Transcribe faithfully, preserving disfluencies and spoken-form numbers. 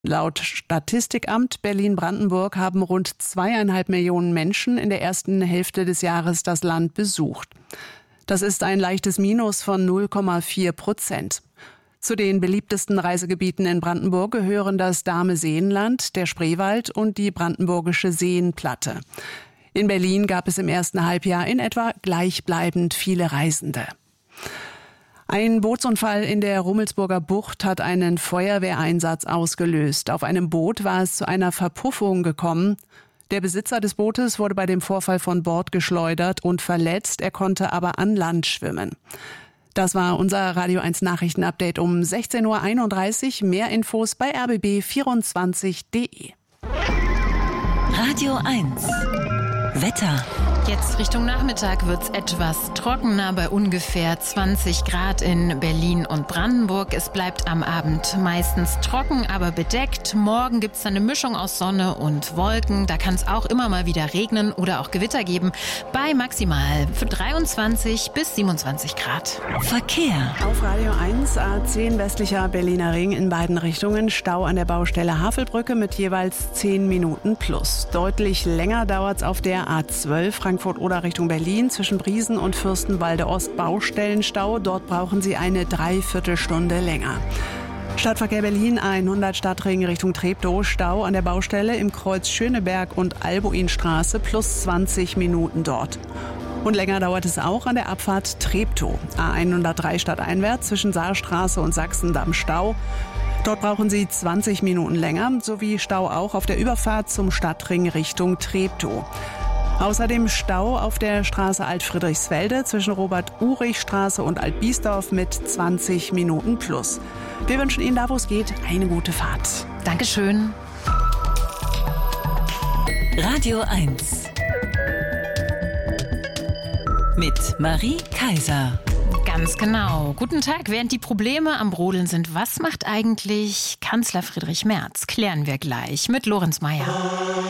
Laut Statistikamt Berlin-Brandenburg haben rund zweieinhalb Millionen Menschen in der ersten Hälfte des Jahres das Land besucht. Das ist ein leichtes Minus von null Komma vier Prozent. Zu den beliebtesten Reisegebieten in Brandenburg gehören das Dahme-Seenland, der Spreewald und die Brandenburgische Seenplatte. In Berlin gab es im ersten Halbjahr in etwa gleichbleibend viele Reisende. Ein Bootsunfall in der Rummelsburger Bucht hat einen Feuerwehreinsatz ausgelöst. Auf einem Boot war es zu einer Verpuffung gekommen. Der Besitzer des Bootes wurde bei dem Vorfall von Bord geschleudert und verletzt. Er konnte aber an Land schwimmen. Das war unser Radio eins Nachrichtenupdate um sechzehn Uhr einunddreißig. Mehr Infos bei r b b vierundzwanzig punkt d e. Radio eins Wetter. Jetzt Richtung Nachmittag wird's etwas trockener bei ungefähr zwanzig Grad in Berlin und Brandenburg. Es bleibt am Abend meistens trocken, aber bedeckt. Morgen gibt's dann eine Mischung aus Sonne und Wolken. Da kann es auch immer mal wieder regnen oder auch Gewitter geben. Bei maximal für dreiundzwanzig bis siebenundzwanzig Grad. Verkehr. Auf Radio eins A zehn westlicher Berliner Ring in beiden Richtungen. Stau an der Baustelle Havelbrücke mit jeweils zehn Minuten plus. Deutlich länger dauert's auf der A zwölf Frankfurt oder Richtung Berlin zwischen Briesen und Fürstenwalde Ost Baustellenstau. Dort brauchen Sie eine Dreiviertelstunde länger. Stadtverkehr Berlin hundert Stadtring Richtung Treptow. Stau an der Baustelle im Kreuz Schöneberg und Albuinstraße plus zwanzig Minuten dort. Und länger dauert es auch an der Abfahrt Treptow. A hundertdrei stadteinwärts zwischen Saarstraße und Sachsendamm Stau. Dort brauchen Sie zwanzig Minuten länger, sowie Stau auch auf der Überfahrt zum Stadtring Richtung Treptow. Außerdem Stau auf der Straße Alt-Friedrichsfelde zwischen Robert-Urich-Straße und Alt-Biesdorf mit zwanzig Minuten plus. Wir wünschen Ihnen da, wo es geht, eine gute Fahrt. Dankeschön. Radio eins mit Marie Kaiser. Ganz genau. Guten Tag. Während die Probleme am Brodeln sind, was macht eigentlich Kanzler Friedrich Merz? Klären wir gleich mit Lorenz Meyer.